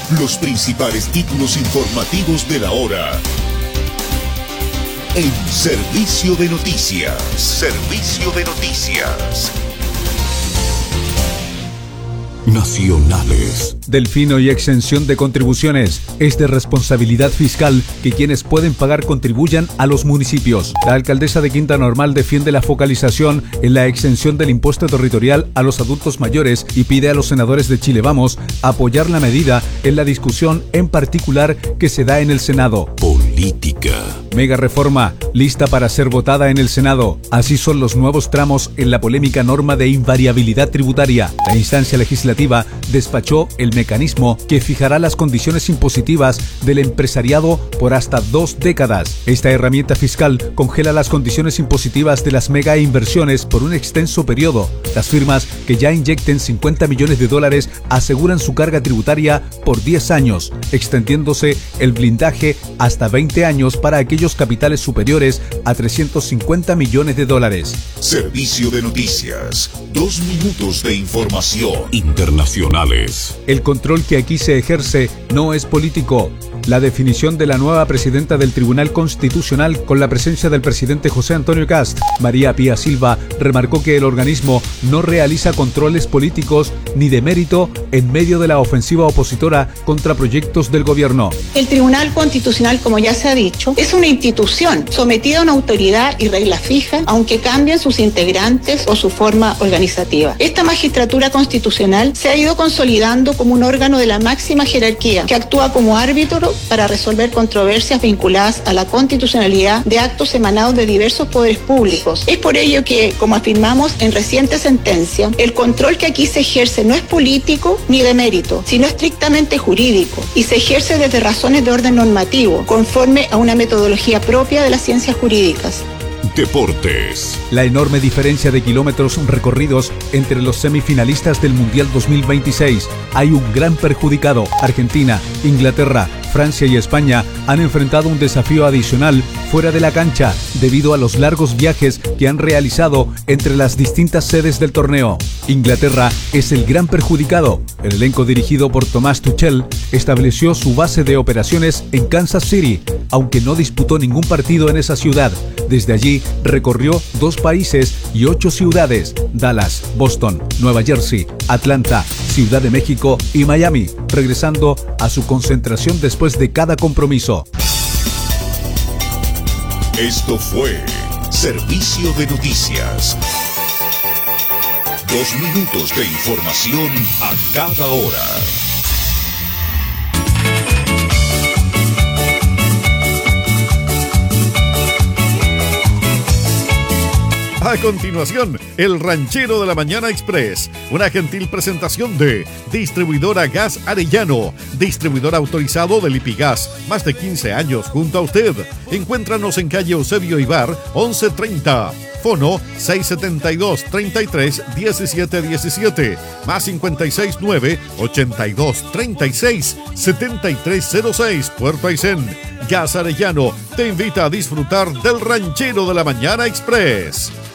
Los principales títulos informativos de la hora. En Servicio de Noticias. Servicio de Noticias. Nacionales. Delfino y exención de contribuciones. Es de responsabilidad fiscal que quienes pueden pagar contribuyan a los municipios. La alcaldesa de Quinta Normal defiende la focalización en la exención del impuesto territorial a los adultos mayores y pide a los senadores de Chile Vamos apoyar la medida en la discusión en particular que se da en el Senado. Política. Mega reforma, lista para ser votada en el Senado. Así son los nuevos tramos en la polémica norma de invariabilidad tributaria. La instancia legislativa despachó el mecanismo que fijará las condiciones impositivas del empresariado por hasta 2 décadas. Esta herramienta fiscal congela las condiciones impositivas de las mega inversiones por un extenso periodo. Las firmas que ya inyecten $50 millones aseguran su carga tributaria por 10 años, extendiéndose el blindaje hasta 20 años para aquellos capitales superiores a $350 millones. Servicio de Noticias. 2 minutos de información. Internacionales. El control que aquí se ejerce no es político. La definición de la nueva presidenta del Tribunal Constitucional con la presencia del presidente José Antonio Kast, María Pía Silva, remarcó que el organismo no realiza controles políticos ni de mérito en medio de la ofensiva opositora contra proyectos del gobierno. El Tribunal Constitucional, como ya se ha dicho, es una institución sometida a una autoridad y reglas fijas, aunque cambien sus integrantes o su forma organizativa. Esta magistratura constitucional se ha ido consolidando como un órgano de la máxima jerarquía que actúa como árbitro para resolver controversias vinculadas a la constitucionalidad de actos emanados de diversos poderes públicos. Es por ello que, como afirmamos en reciente sentencia, el control que aquí se ejerce no es político ni de mérito, sino estrictamente jurídico y se ejerce desde razones de orden normativo, conforme a una metodología propia de las ciencias jurídicas. Deportes. La enorme diferencia de kilómetros recorridos entre los semifinalistas del Mundial 2026. Hay un gran perjudicado. Argentina, Inglaterra, Francia y España han enfrentado un desafío adicional fuera de la cancha debido a los largos viajes que han realizado entre las distintas sedes del torneo. Inglaterra es el gran perjudicado. El elenco dirigido por Thomas Tuchel estableció su base de operaciones en Kansas City, aunque no disputó ningún partido en esa ciudad. Desde allí recorrió 2 países y 8 ciudades: Dallas, Boston, Nueva Jersey, Atlanta, Ciudad de México y Miami, regresando a su concentración después de cada compromiso. Esto fue Servicio de Noticias. 2 minutos de información a cada hora. A continuación, el Ranchero de la Mañana Express, una gentil presentación de Distribuidora Gas Arellano, distribuidor autorizado de Lipigas, más de 15 años junto a usted. Encuéntranos en calle Eusebio Ibar, 1130. Fono 672-33-1717, más 569-8236-7306, Puerto Aysén. Gas Arellano te invita a disfrutar del Ranchero de la Mañana Express.